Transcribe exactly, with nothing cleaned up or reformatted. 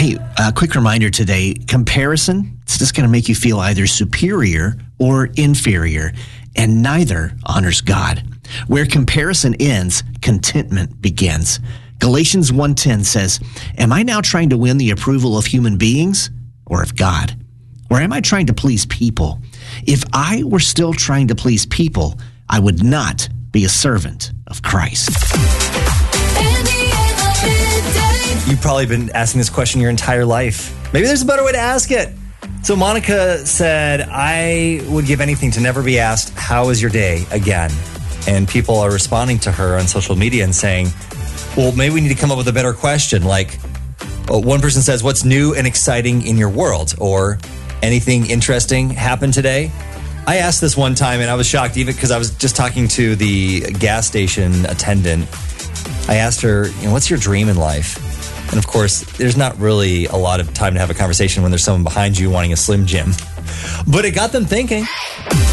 Hey, a quick reminder today, comparison, it's just going to make you feel either superior or inferior, and neither honors God. Where comparison ends, contentment begins. Galatians one ten says, am I now trying to win the approval of human beings or of God? Or am I trying to please people? If I were still trying to please people, I would not be a servant of Christ. You've probably been asking this question your entire life. Maybe there's a better way to ask it. So Monica said, I would give anything to never be asked, how was your day again? And people are responding to her on social media and saying, well, maybe we need to come up with a better question. Like, well, one person says, what's new and exciting in your world? Or anything interesting happened today? I asked this one time and I was shocked, even because I was just talking to the gas station attendant. I asked her, you know, what's your dream in life? And of course, there's not really a lot of time to have a conversation when there's someone behind you wanting a Slim Jim. But it got them thinking.